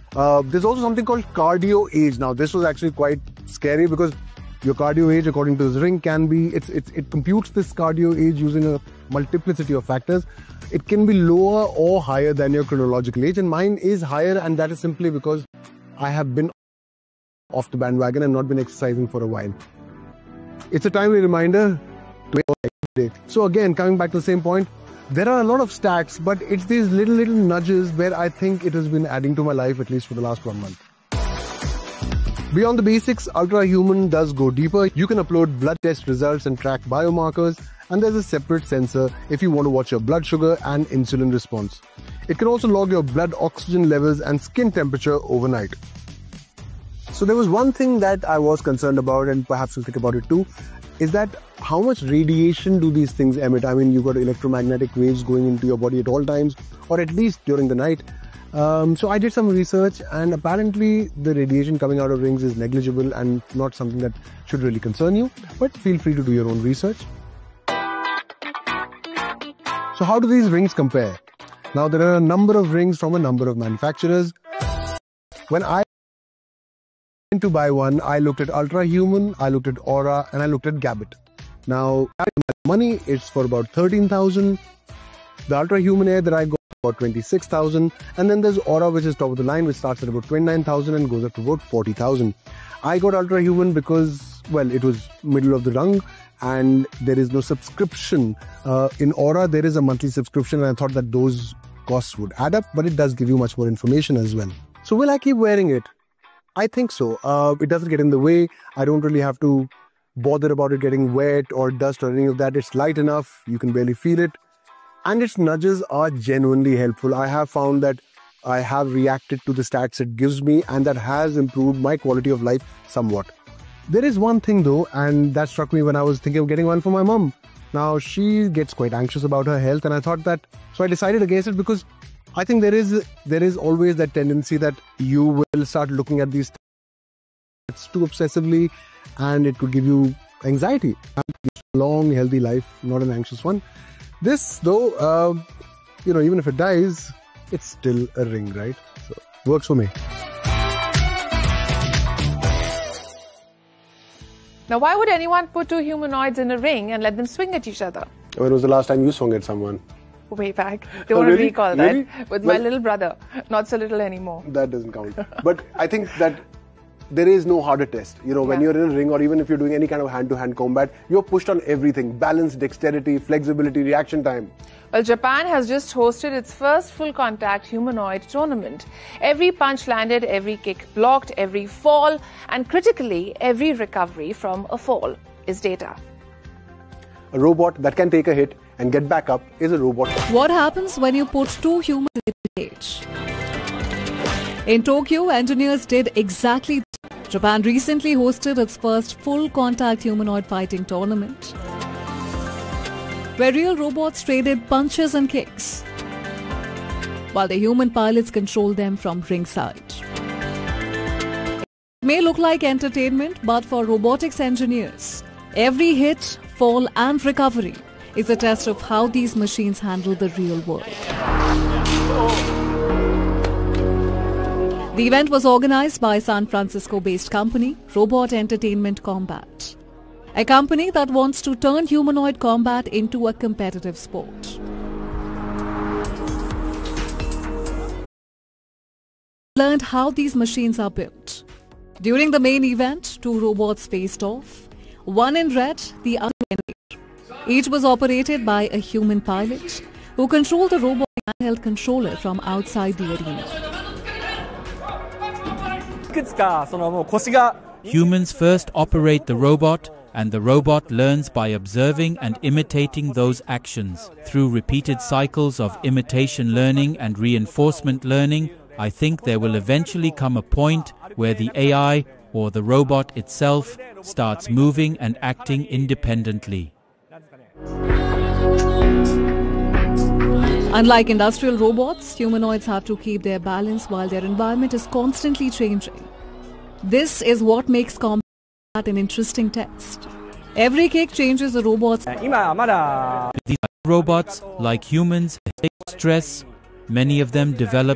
There's also something called cardio age. Now, this was actually quite scary because your cardio age, according to this ring, can be, it computes this cardio age using a multiplicity of factors. It can be lower or higher than your chronological age, and mine is higher, and that is simply because I have been off the bandwagon and not been exercising for a while. It's a timely reminder to every day. So again, coming back to the same point, there are a lot of stats, but it's these little nudges where I think it has been adding to my life, at least for the last 1 month. Beyond the basics, Ultrahuman does go deeper. You can upload blood test results and track biomarkers, and there's a separate sensor if you want to watch your blood sugar and insulin response. It can also log your blood oxygen levels and skin temperature overnight. So there was one thing that I was concerned about, and perhaps you'll think about it too, is that how much radiation do these things emit? I mean, you've got electromagnetic waves going into your body at all times, or at least during the night. So I did some research, and apparently the radiation coming out of rings is negligible and not something that should really concern you, but feel free to do your own research. So how do these rings compare? Now, there are a number of rings from a number of manufacturers. When I went to buy one, I looked at Ultrahuman, I looked at Aura, and I looked at Gabit. Now, money, it's for about 13,000. The Ultrahuman Air that I got about 26,000, and then there's Aura, which is top of the line, which starts at about 29,000 and goes up to about 40,000. I got Ultrahuman because, well, it was middle of the rung, and there is no subscription. In Aura, there is a monthly subscription, and I thought that those costs would add up, but it does give you much more information as well. So will I keep wearing it? I think so. It doesn't get in the way. I don't really have to bother about it getting wet or dust or any of that. It's light enough. You can barely feel it. And its nudges are genuinely helpful. I have found that I have reacted to the stats it gives me, and that has improved my quality of life somewhat. There is one thing though, and that struck me when I was thinking of getting one for my mum. Now, she gets quite anxious about her health, and I thought that, so I decided against it because I think there is always that tendency that you will start looking at these stats too obsessively, and it could give you anxiety. A long, healthy life, not an anxious one. This though, even if it dies, it's still a ring, right? So, works for me. Now, why would anyone put two humanoids in a ring and let them swing at each other? When was the last time you swung at someone? Way back. Don't really? recall that. Really? With my little brother. Not so little anymore. That doesn't count. But I think that there is no harder test. When you're in a ring, or even if you're doing any kind of hand-to-hand combat, you're pushed on everything. Balance, dexterity, flexibility, reaction time. Well, Japan has just hosted its first full-contact humanoid tournament. Every punch landed, every kick blocked, every fall, and critically, every recovery from a fall is data. A robot that can take a hit and get back up is a robot. What happens when you put two humans in a cage? In Tokyo, engineers did exactly that. Japan recently hosted its first full-contact humanoid fighting tournament, where real robots traded punches and kicks, while the human pilots controlled them from ringside. It may look like entertainment, but for robotics engineers, every hit, fall and recovery is a test of how these machines handle the real world. The event was organized by San Francisco-based company Robot Entertainment Combat, a company that wants to turn humanoid combat into a competitive sport. Learned how these machines are built. During the main event, two robots faced off, one in red, the other in white. Each was operated by a human pilot who controlled the robot handheld controller from outside the arena. Humans first operate the robot, and the robot learns by observing and imitating those actions. Through repeated cycles of imitation learning and reinforcement learning, I think there will eventually come a point where the AI or the robot itself starts moving and acting independently. Unlike industrial robots, humanoids have to keep their balance while their environment is constantly changing. This is what makes combat an interesting test. Every kick changes the robot's... These robots, like humans, take stress. Many of them develop